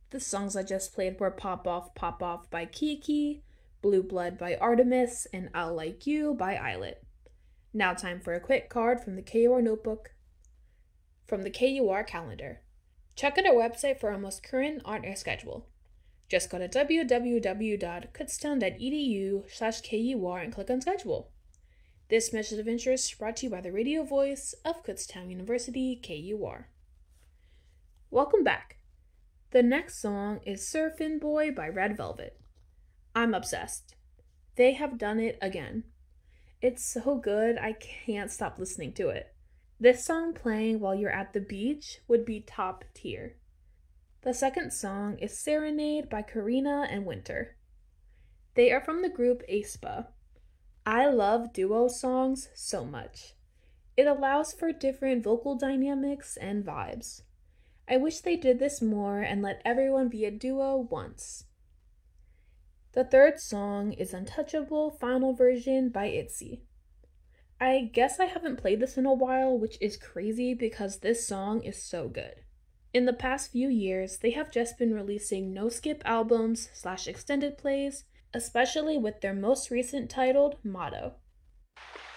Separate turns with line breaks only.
The songs I just played were Pop Off by Kiki, Blue Blood by Artemis, and I'll Like You by Islet. Now, time for a quick card from the KUR notebook. From the KUR calendar. Check out our website for our most current on-air schedule. Just go to www.kutztown.edu/KUR and click on schedule. This message of interest brought to you by the radio voice of Kutztown University, KUR. Welcome back. The next song is Surfin' Boy by Red Velvet. I'm obsessed. They have done it again. It's so good, I can't stop listening to it. This song playing while you're at the beach would be top tier. The second song is Serenade by Karina and Winter. They are from the group aespa. I love duo songs so much. It allows for different vocal dynamics and vibes. I wish they did this more and let everyone be a duo once. The third song is Untouchable Final Version by ITZY. I guess I haven't played this in a while, which is crazy because this song is so good. In the past few years, they have just been releasing no-skip albums/extended plays, especially with their most recent titled Motto.